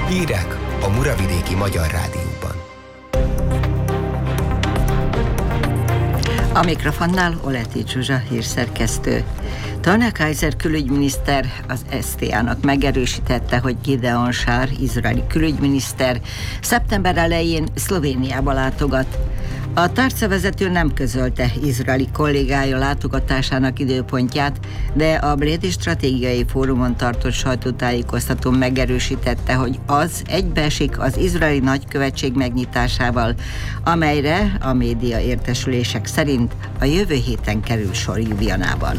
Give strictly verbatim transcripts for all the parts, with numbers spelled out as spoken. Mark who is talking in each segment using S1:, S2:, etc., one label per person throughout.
S1: Hírek a Muravidéki Magyar Rádióban.
S2: A mikrofonnál Oleti Zsuzsa hírszerkesztő. Tanya Kaiser külügyminiszter az es té á-nak megerősítette, hogy Gideon Sár, izraeli külügyminiszter szeptember elején Szlovéniába látogat. A tárcavezető nem közölte izraeli kollégája látogatásának időpontját, de a Brédi Stratégiai Fórumon tartott sajtótájékoztatón megerősítette, hogy az egybeesik az izraeli nagykövetség megnyitásával, amelyre a média értesülések szerint a jövő héten kerül sor Ljubljanában.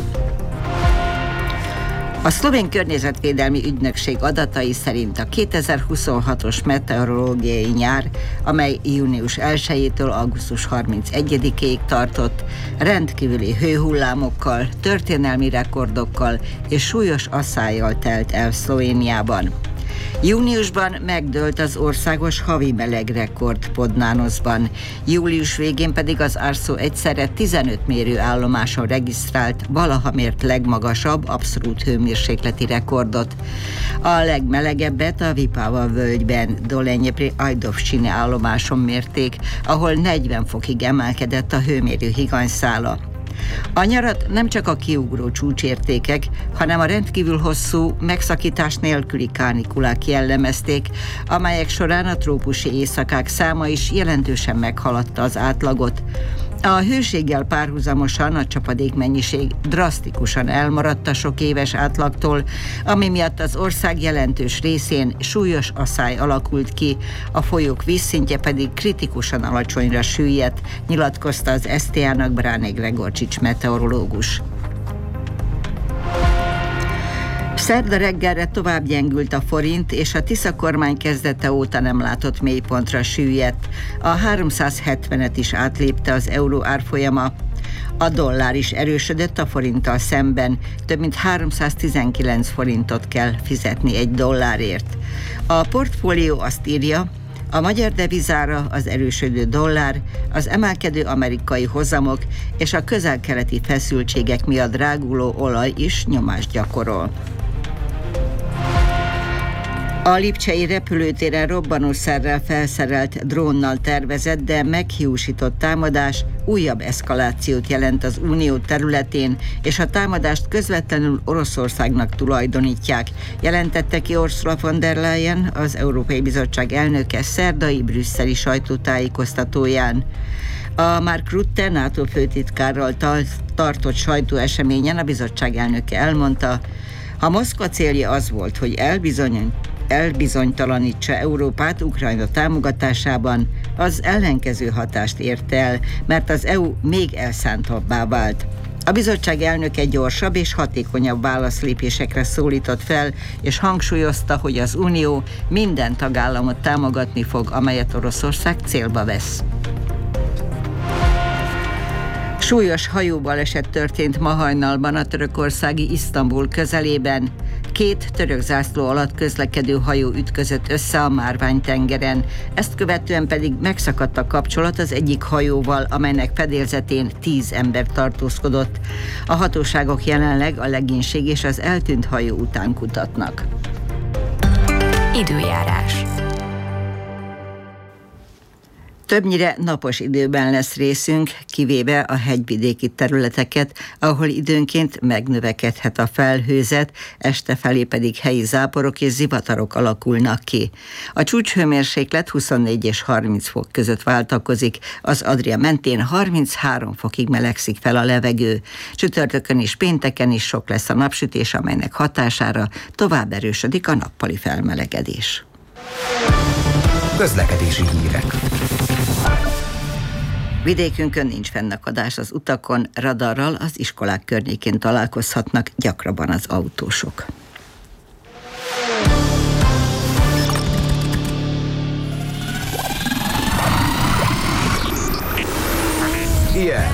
S2: A szlovén környezetvédelmi ügynökség adatai szerint a kétezer-huszonhatos meteorológiai nyár, amely június elsejétől augusztus harmincegyedikéig tartott, rendkívüli hőhullámokkal, történelmi rekordokkal és súlyos asszállyal telt el Szlovéniában. Júniusban megdőlt az országos havi melegrekord Podnánoszban, július végén pedig az Arso egyszerre tizenöt mérőállomáson regisztrált valaha mért legmagasabb abszolút hőmérsékleti rekordot. A legmelegebbet a Vipava völgyben, Dolenyebri Ajdovsine állomáson mérték, ahol negyven fokig emelkedett a hőmérő higanyszála. A nyarat nem csak a kiugró csúcsértékek, hanem a rendkívül hosszú, megszakítás nélküli kánikulák jellemezték, amelyek során a trópusi éjszakák száma is jelentősen meghaladta az átlagot. A hőséggel párhuzamosan a csapadékmennyiség drasztikusan elmaradt a sok éves átlagtól, ami miatt az ország jelentős részén súlyos aszály alakult ki, a folyók vízszintje pedig kritikusan alacsonyra süllyedt, nyilatkozta az es té á-nak Brane Gregorcsics meteorológus. Szerda reggelre tovább gyengült a forint, és a Tisza kormány kezdete óta nem látott mélypontra süllyedt. A háromszázhetvenet is átlépte az euró árfolyama. A dollár is erősödött a forinttal szemben, több mint háromszáztizenkilenc forintot kell fizetni egy dollárért. A portfólió azt írja, a magyar devizára az erősödő dollár, az emelkedő amerikai hozamok és a közel-keleti feszültségek miatt dráguló olaj is nyomást gyakorol. A lipcsei repülőtéren robbanószerrel felszerelt drónnal tervezett, de meghiúsított támadás újabb eszkalációt jelent az Unió területén, és a támadást közvetlenül Oroszországnak tulajdonítják, jelentette ki Ursula von der Leyen, az Európai Bizottság elnöke szerdai brüsszeli sajtótájékoztatóján. A Mark Rutte NATO főtitkárral tartott sajtóeseményen a bizottság elnöke elmondta, ha Moszkva célja az volt, hogy elbizony, elbizonytalanítsa Európát Ukrajna támogatásában, az ellenkező hatást ért el, mert az é u még elszántabbá vált. A bizottság elnöke gyorsabb és hatékonyabb válaszlépésekre szólított fel, és hangsúlyozta, hogy az Unió minden tagállamot támogatni fog, amelyet Oroszország célba vesz. Súlyos hajóbaleset történt ma hajnalban a törökországi Isztambul közelében. Két török zászló alatt közlekedő hajó ütközött össze a Márvány-tengeren, ezt követően pedig megszakadt a kapcsolat az egyik hajóval, amelynek fedélzetén tíz ember tartózkodott. A hatóságok jelenleg a legénység és az eltűnt hajó után kutatnak.
S3: Időjárás.
S2: Többnyire napos időben lesz részünk, kivéve a hegyvidéki területeket, ahol időnként megnövekedhet a felhőzet, este felé pedig helyi záporok és zivatarok alakulnak ki. A csúcshőmérséklet huszonnégy és harminc fok között váltakozik, az Adria mentén harminchárom fokig melegszik fel a levegő. Csütörtökön és pénteken is sok lesz a napsütés, amelynek hatására tovább erősödik a nappali felmelegedés.
S1: Közlekedési hírek.
S2: Vidékünkön nincs fennakadás az utakon, radarral az iskolák környékén találkozhatnak gyakrabban az autósok.
S1: Ilyen